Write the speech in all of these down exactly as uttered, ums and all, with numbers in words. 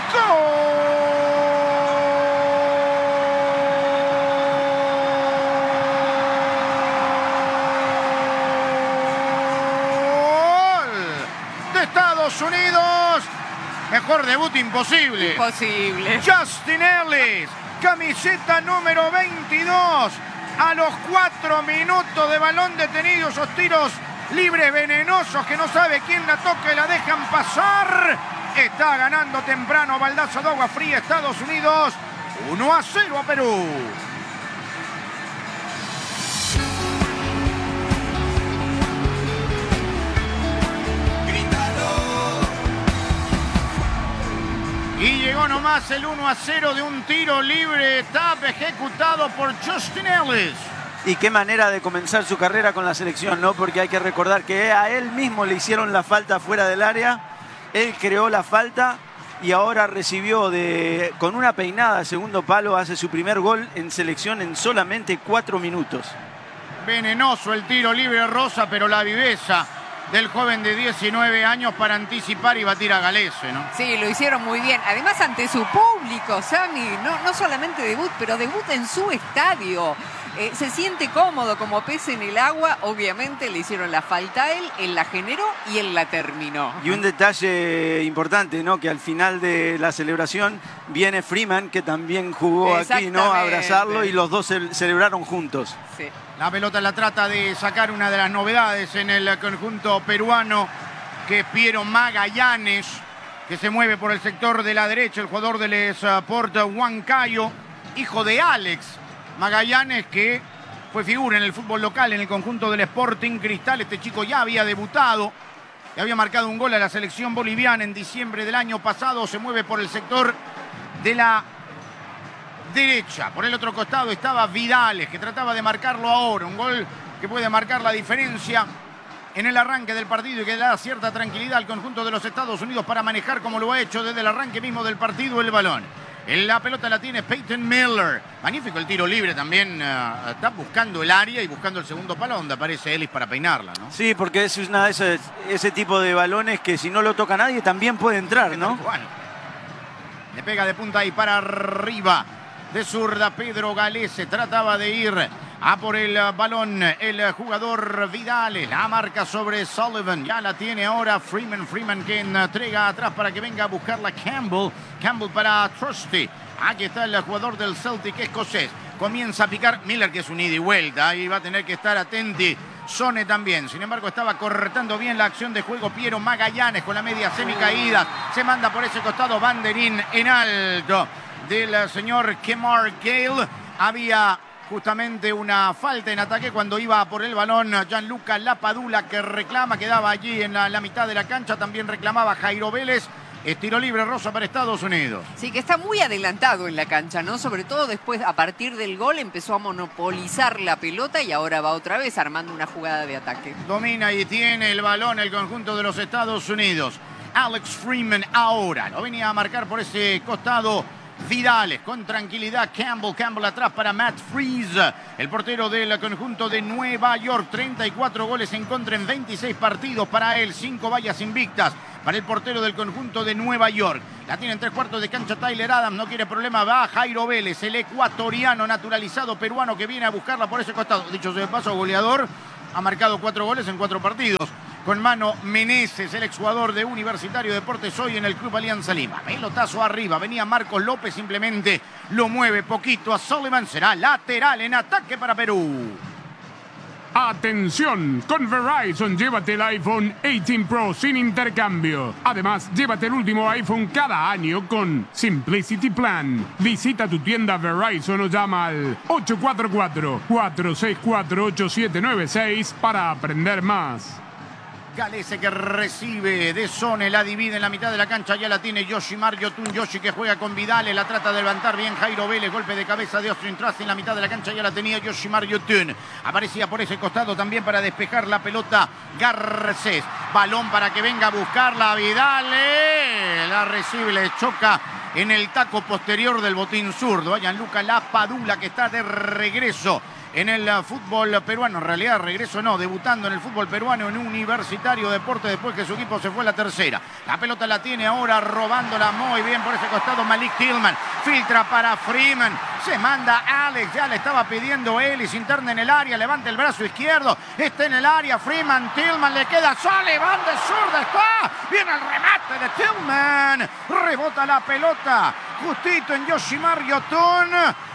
Estados Unidos. Mejor debut imposible. Imposible. Justin Ellis, camiseta número veintidós. A los cuatro minutos de balón detenido, esos tiros libres venenosos que no sabe quién la toca y la dejan pasar. Está ganando temprano baldazo de agua fría Estados Unidos. uno a cero a Perú. Y llegó nomás el uno a cero de un tiro libre tap ejecutado por Justin Ellis. Y qué manera de comenzar su carrera con la selección, ¿no? Porque hay que recordar que a él mismo le hicieron la falta fuera del área. Él creó la falta y ahora recibió de, con una peinada segundo palo, hace su primer gol en selección en solamente cuatro minutos. Venenoso el tiro libre rosa, pero la viveza del joven de diecinueve años para anticipar y batir a Galese, ¿no? Sí, lo hicieron muy bien. Además, ante su público, Sammy, no, no solamente debut, pero debut en su estadio. Eh, se siente cómodo como pez en el agua. Obviamente le hicieron la falta a él, él la generó y él la terminó. Y un detalle importante, ¿no? Que al final de la celebración viene Freeman, que también jugó aquí, ¿no? A abrazarlo y los dos ce celebraron juntos. Sí. La pelota la trata de sacar una de las novedades en el conjunto peruano, que es Piero Magallanes, que se mueve por el sector de la derecha, el jugador del Sport Huancayo, hijo de Alex Magallanes, que fue figura en el fútbol local en el conjunto del Sporting Cristal. Este chico ya había debutado, ya había marcado un gol a la selección boliviana en diciembre del año pasado. Se mueve por el sector de la derecha. Por el otro costado estaba Vidales, que trataba de marcarlo ahora. Un gol que puede marcar la diferencia en el arranque del partido y que le da cierta tranquilidad al conjunto de los Estados Unidos para manejar, como lo ha hecho desde el arranque mismo del partido, el balón. La pelota la tiene Peyton Miller. Magnífico el tiro libre también. Uh, está buscando el área y buscando el segundo palo donde aparece Ellis para peinarla, ¿no? Sí, porque es una de esas, ese tipo de balones que si no lo toca nadie también puede entrar, ¿no? Bueno, le pega de punta y para arriba. De zurda Pedro Galese trataba de ir a por el balón el jugador Vidales. La marca sobre Sullivan. Ya la tiene ahora Freeman. Freeman que entrega atrás para que venga a buscarla Campbell. Campbell para Trusty. Aquí está el jugador del Celtic escocés. Comienza a picar Miller, que es un ida y vuelta. Ahí va a tener que estar atenti. Sone también. Sin embargo, estaba cortando bien la acción de juego Piero Magallanes con la media semicaída. Se manda por ese costado banderín en alto del señor Kemar Gale. Había justamente una falta en ataque cuando iba por el balón Gianluca Lapadula, que reclama, quedaba allí en la, la mitad de la cancha. También reclamaba Jairo Vélez. Es tiro libre rosa para Estados Unidos. Sí, que está muy adelantado en la cancha, ¿no? Sobre todo después, a partir del gol, empezó a monopolizar la pelota y ahora va otra vez armando una jugada de ataque. Domina y tiene el balón el conjunto de los Estados Unidos. Alex Freeman ahora lo venía a marcar por ese costado Vidales, con tranquilidad Campbell, Campbell atrás para Matt Freese, el portero del conjunto de Nueva York. Treinta y cuatro goles en contra en veintiséis partidos para él, cinco vallas invictas para el portero del conjunto de Nueva York. La tiene en tres cuartos de cancha Tyler Adams, no quiere problema, va Jairo Vélez, el ecuatoriano naturalizado peruano que viene a buscarla por ese costado. Dicho sea de paso, goleador, ha marcado cuatro goles en cuatro partidos. Con Mano Meneses, el exjugador de Universitario Deportes, hoy en el Club Alianza Lima. Pelotazo arriba, venía Marcos López, simplemente lo mueve poquito a Sullivan. Será lateral en ataque para Perú. Atención, con Verizon llévate el iPhone dieciocho Pro sin intercambio. Además, llévate el último iPhone cada año con Simplicity Plan. Visita tu tienda Verizon o llama al ocho cuatro cuatro, cuatro seis cuatro, ocho siete nueve seis para aprender más. Galese que recibe de Sone, la divide en la mitad de la cancha, ya la tiene Yoshimar Yotun. Yoshi que juega con Vidales, la trata de levantar bien Jairo Vélez, golpe de cabeza de Austin Trust en la mitad de la cancha, ya la tenía Yoshimar Yotun. Aparecía por ese costado también para despejar la pelota Garcés. Balón para que venga a buscarla Vidales, la recibe, le choca en el taco posterior del botín zurdo. Gianluca Lapadula que está de regreso en el fútbol peruano. En realidad, regreso no, debutando en el fútbol peruano en Universitario Deporte después que su equipo se fue a la tercera. La pelota la tiene ahora robándola muy bien por ese costado Malik Tillman. Filtra para Freeman. Se manda Alex, ya le estaba pidiendo Ellis, interna en el área, levanta el brazo izquierdo. Está en el área Freeman, Tillman le queda Sullivan de zurda. Está. Viene el remate de Tillman. Rebota la pelota justito en Yoshimar Yotun.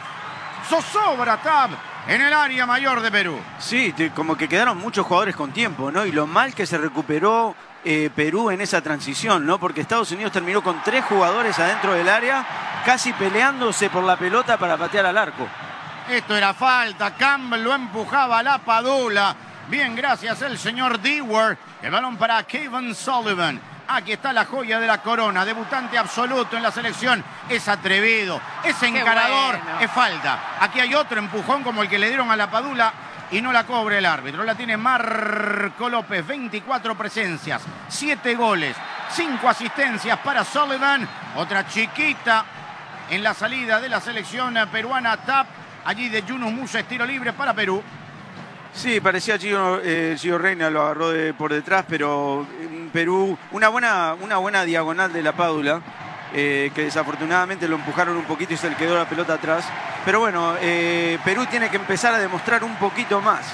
Zozobra Tab en el área mayor de Perú. Sí, como que quedaron muchos jugadores con tiempo, ¿no? Y lo mal que se recuperó eh, Perú en esa transición, ¿no? Porque Estados Unidos terminó con tres jugadores adentro del área, casi peleándose por la pelota para patear al arco. Esto era falta, Campbell lo empujaba a la Padula. Bien, gracias el señor Dewar. El balón para Kevin Sullivan. Aquí está la joya de la corona, debutante absoluto en la selección. Es atrevido, es encarador, bueno. Es falta. Aquí hay otro empujón como el que le dieron a la Padula y no la cobra el árbitro. La tiene Marco López, veinticuatro presencias, siete goles, cinco asistencias para Sullivan. Otra chiquita en la salida de la selección peruana. Tap allí de Yunus Musa, estilo libre para Perú. Sí, parecía Gio, eh, Gio Reyna, lo agarró de, por detrás, pero en Perú una buena, una buena diagonal de la Padula, eh, que desafortunadamente lo empujaron un poquito y se le quedó la pelota atrás. Pero bueno, eh, Perú tiene que empezar a demostrar un poquito más.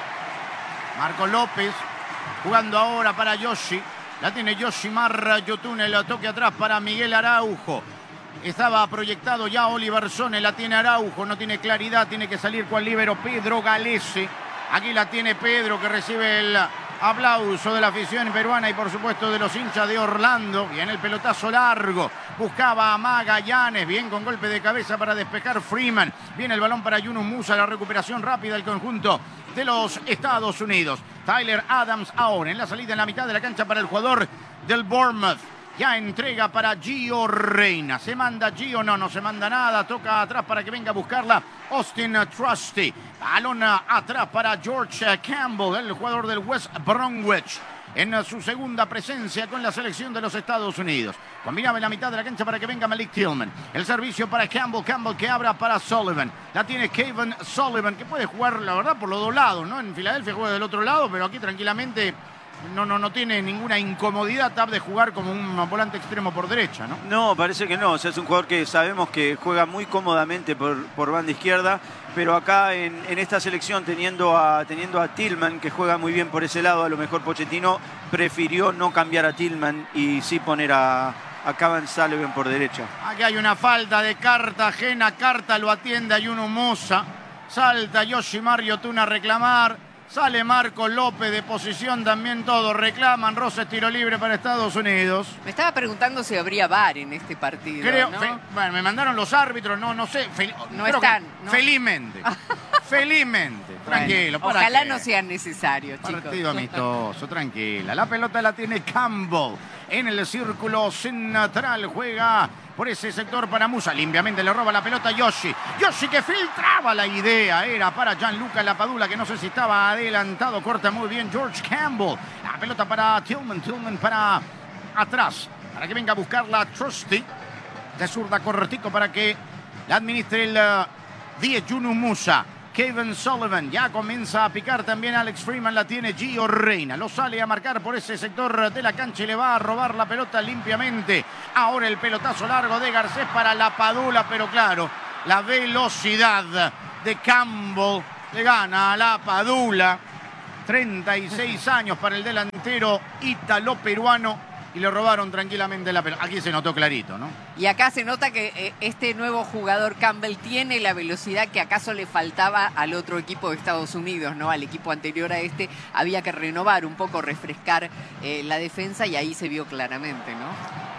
Marco López jugando ahora para Yoshi. La tiene Yoshimar Yotun, el toque atrás para Miguel Araujo. Estaba proyectado ya Oliver Sone, la tiene Araujo, no tiene claridad, tiene que salir cual líbero Pedro Galese. Aquí la tiene Pedro, que recibe el aplauso de la afición peruana y por supuesto de los hinchas de Orlando. Viene el pelotazo largo, buscaba a Magallanes, bien con golpe de cabeza para despejar Freeman. Viene el balón para Yunus Musa, la recuperación rápida del conjunto de los Estados Unidos. Tyler Adams ahora en la salida en la mitad de la cancha para el jugador del Bournemouth. Ya entrega para Gio Reyna. ¿Se manda Gio? No, no se manda nada. Toca atrás para que venga a buscarla Austin Trusty. Balón atrás para George Campbell, el jugador del West Bromwich, en su segunda presencia con la selección de los Estados Unidos. Combinaba en la mitad de la cancha para que venga Malik Tillman. El servicio para Campbell. Campbell que abra para Sullivan. La tiene Kevin Sullivan, que puede jugar, la verdad, por los dos lados, ¿no? En Filadelfia juega del otro lado, pero aquí tranquilamente... No, no, no tiene ninguna incomodidad Tab de jugar como un volante extremo por derecha, ¿no? No, parece que no. O sea, es un jugador que sabemos que juega muy cómodamente por, por banda izquierda, pero acá en, en esta selección teniendo a, teniendo a Tillman, que juega muy bien por ese lado, a lo mejor Pochettino prefirió no cambiar a Tillman y sí poner a, a Kevin Sullivan por derecha. Aquí hay una falta de Cartagena. Carta lo atiende a Yunus Musa. Salta Yoshimar Yotun a reclamar. Sale Marco López de posición, también todos reclaman. Roses, tiro libre para Estados Unidos. Me estaba preguntando si habría V A R en este partido. Creo, ¿no? fe, bueno, me mandaron los árbitros, no, no sé. Fel, no están. ¿no? Felizmente. Felizmente. Tranquilo. Bueno, ojalá no sea necesario, chicos. Partido amistoso, tranquila. La pelota la tiene Campbell en el círculo central. Juega por ese sector para Musa. Limpiamente le roba la pelota a Yoshi. Yoshi que filtraba la idea. Era para Gianluca Lapadula, que no sé si estaba adelantado. Corta muy bien George Campbell. La pelota para Tillman. Tillman para atrás. Para que venga a buscarla Trusty. De zurda cortico para que la administre el uh, diez Yunus Musa. Kevin Sullivan, ya comienza a picar también Alex Freeman, la tiene Gio Reyna, lo sale a marcar por ese sector de la cancha y le va a robar la pelota limpiamente. Ahora el pelotazo largo de Garcés para la Padula, pero claro, la velocidad de Campbell le gana a la Padula. treinta y seis años para el delantero ítalo-peruano. Y le robaron tranquilamente la pelota. Aquí se notó clarito, ¿no? Y acá se nota que eh, este nuevo jugador Campbell tiene la velocidad que acaso le faltaba al otro equipo de Estados Unidos, ¿no? Al equipo anterior a este había que renovar un poco, refrescar eh, la defensa y ahí se vio claramente, ¿no?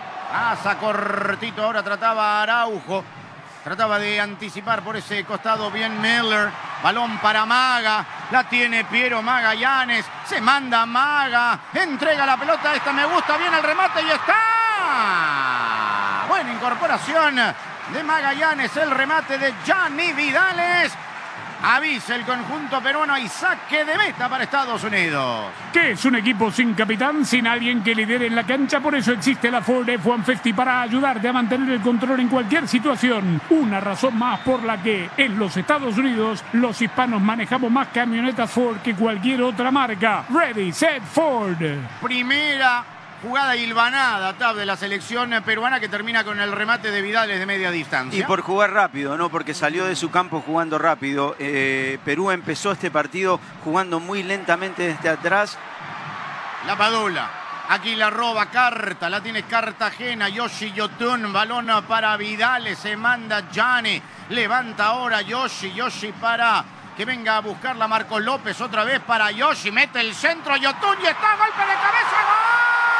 Pasa cortito, ahora trataba Araujo. Trataba de anticipar por ese costado bien Miller. Balón para Maga. La tiene Piero Magallanes. Se manda Maga. Entrega la pelota. Esta me gusta bien el remate y está. Buena incorporación de Magallanes. El remate de Gianni Vidales. Avisa el conjunto peruano y saque de meta para Estados Unidos. Que es un equipo sin capitán, sin alguien que lidere en la cancha. Por eso existe la Ford F uno Festi para ayudarte a mantener el control en cualquier situación. Una razón más por la que en los Estados Unidos los hispanos manejamos más camionetas Ford que cualquier otra marca. Ready, set, Ford. Primera jugada hilvanada, Tab, de la selección peruana, que termina con el remate de Vidal de media distancia. Y por jugar rápido, ¿no? Porque salió de su campo jugando rápido. Eh, Perú empezó este partido jugando muy lentamente desde atrás. La Padula. Aquí la roba Carta, la tiene Cartagena, Yoshi Yotun, balón para Vidal, se manda Gianni, levanta ahora Yoshi, Yoshi para que venga a buscarla Marcos López, otra vez para Yoshi, mete el centro, Yotun y está, golpe de cabeza.